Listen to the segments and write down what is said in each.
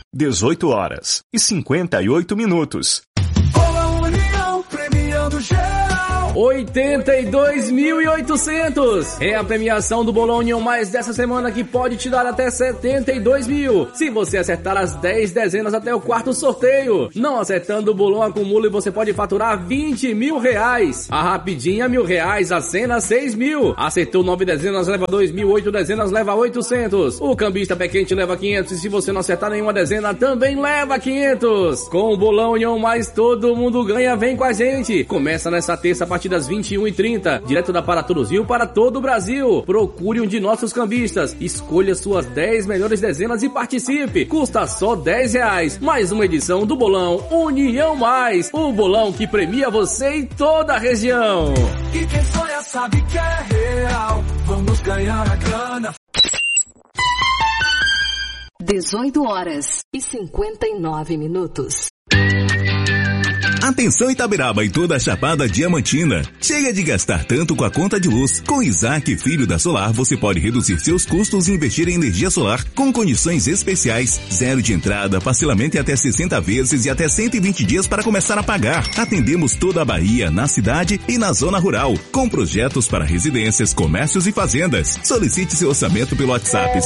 18h58. União premiando geral. 82.800. É a premiação do Bolão União Mais dessa semana, que pode te dar até 72 mil. Se você acertar as 10 dezenas até o quarto sorteio. Não acertando, o bolão acumula e você pode faturar 20 mil reais. A rapidinha, R$1.000. A cena, 6 mil. Acertou 9 dezenas, leva 2 mil. 8 dezenas, leva 800. O cambista pé quente leva 500. E se você não acertar nenhuma dezena, também leva 500. Com o Bolão União Mais, todo mundo ganha. Vem com a gente. Começa nessa terça a partir das 21h30, direto da Paraturuzil para todo o Brasil. Procure um de nossos cambistas, escolha suas 10 melhores dezenas e participe. Custa só R$10. Mais uma edição do Bolão União Mais, o bolão que premia você em toda a região. E quem sonha sabe que é real. Vamos ganhar a grana. 18h59. Atenção Itabiraba e toda a Chapada Diamantina. Chega de gastar tanto com a conta de luz. Com Isaac Filho da Solar, você pode reduzir seus custos e investir em energia solar com condições especiais. 0 de entrada, parcelamento em até 60 vezes e até 120 dias para começar a pagar. Atendemos toda a Bahia, na cidade e na zona rural, com projetos para residências, comércios e fazendas. Solicite seu orçamento pelo WhatsApp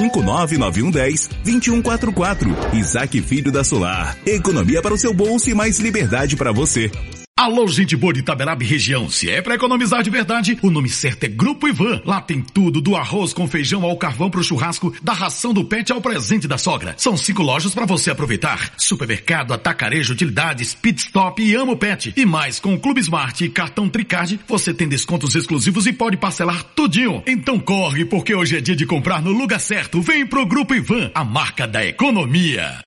7599110-2144. Isaac Filho da Solar. Economia para o seu bolso e mais liberdade para você. Alô, gente boa de Itaberaba e região. Se é pra economizar de verdade, o nome certo é Grupo Ivan. Lá tem tudo, do arroz com feijão ao carvão pro churrasco, da ração do pet ao presente da sogra. São 5 lojas pra você aproveitar. Supermercado, atacarejo, utilidades, pit stop e Amo Pet. E mais, com o Clube Smart e cartão Tricard, você tem descontos exclusivos e pode parcelar tudinho. Então corre, porque hoje é dia de comprar no lugar certo. Vem pro Grupo Ivan, a marca da economia.